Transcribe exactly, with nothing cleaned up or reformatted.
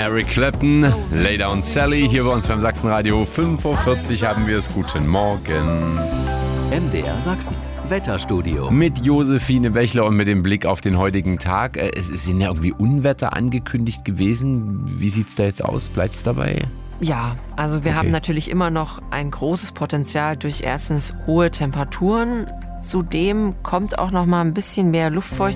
Eric Clapton, Lay Down Sally, hier bei uns beim Sachsenradio. fünf Uhr vierzig haben wir es. Guten Morgen. M D R Sachsen, Wetterstudio. Mit Josephine Bächler und mit dem Blick auf den heutigen Tag. Es sind ja irgendwie Unwetter angekündigt gewesen. Wie sieht es da jetzt aus? Bleibt es dabei? Ja, also wir Okay. haben natürlich immer noch ein großes Potenzial durch erstens hohe Temperaturen. Zudem kommt auch noch mal ein bisschen mehr Luftfeuchtigkeit